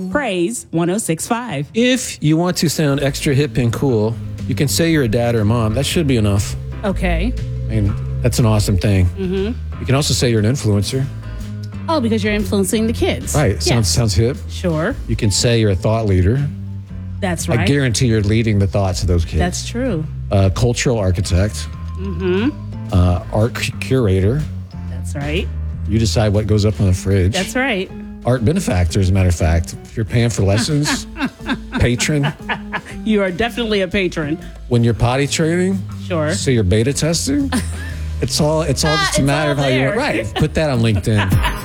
Praise 106.5. If you want to sound extra hip and cool, you can say you're a dad or a mom. That should be enough. Okay. I mean, that's an awesome thing. You can also say you're an influencer. Oh, because you're influencing the kids. Right. Sounds hip. Sure. You can say you're a thought leader. That's right. I guarantee you're leading the thoughts of those kids. That's true. Cultural architect. Art curator. That's right. You decide what goes up on the fridge. That's right. Art benefactor, as a matter of fact. If you're paying for lessons, patron. You are definitely a patron. When you're potty training, Sure. so you're beta testing. It's all just a matter all of how you're there. right. Put that on LinkedIn.